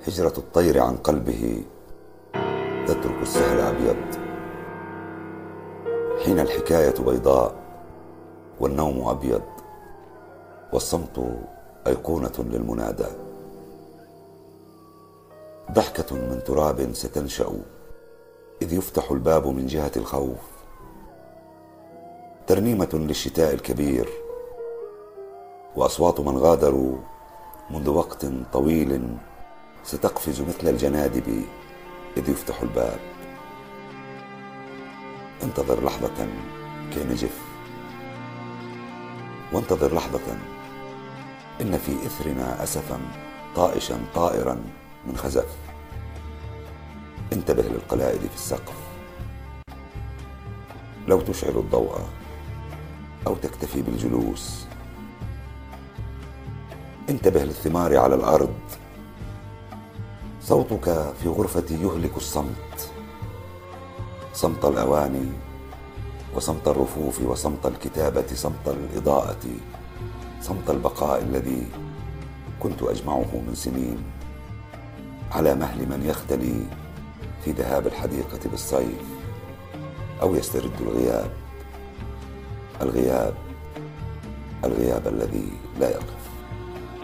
هجرة الطير عن قلبه تترك السهل أبيض، حين الحكاية بيضاء والنوم أبيض، والصمت أيقونة للمنادى. ضحكة من تراب ستنشأ إذ يفتح الباب من جهة الخوف، ترنيمة للشتاء الكبير، وأصوات من غادروا منذ وقت طويل ستقفز مثل الجنادب إذ يفتح الباب. انتظر لحظة كي نجف، وانتظر لحظة إن في إثرنا أسفا طائشا طائرا من خزف. انتبه للقلائد في السقف، لو تشعل الضوء أو تكتفي بالجلوس. انتبه للثمار على الأرض، صوتك في غرفتي يهلك الصمت، صمت الأواني وصمت الرفوف وصمت الكتابة، صمت الإضاءة، صمت البقاء الذي كنت أجمعه من سنين على مهل من يختلي في ذهاب الحديقة بالصيف أو يسترد الغياب، الغياب الذي لا يقف.